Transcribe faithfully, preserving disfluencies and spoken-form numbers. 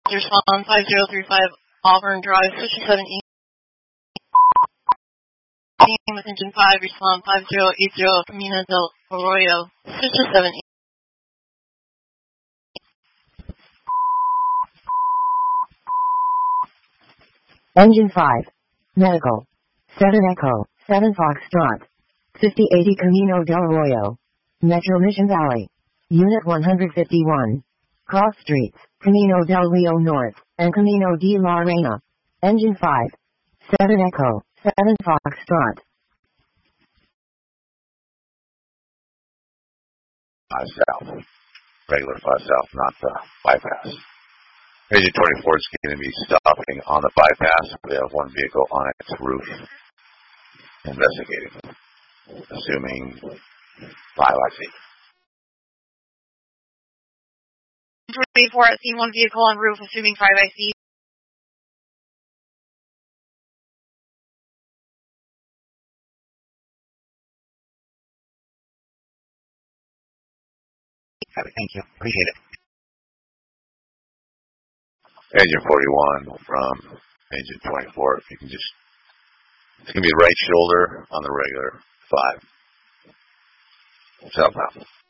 Respond five zero three five Auburn Drive, fifty-seven E. Team with engine five, respond five zero eight zero Camino del Arroyo, fifty-seven E. Engine five. Medical. seven Echo, seven Foxtrot. fifty eighty Camino del Arroyo. Metro Mission Valley. Unit one fifty-one. Cross Streets, Camino del Rio North, and Camino de la Reina. Engine five. seven Echo, seven Foxtrot. five South. Regular five South, not the bypass. Engine twenty-four is going to be stopping on the bypass. We have one vehicle on its roof investigating, assuming five I C. twenty-four at scene, one vehicle on roof, assuming five I C. Thank you. Appreciate it. Engine forty-one from engine twenty-four, if you can just, it's going to be right shoulder on the regular five. Southbound.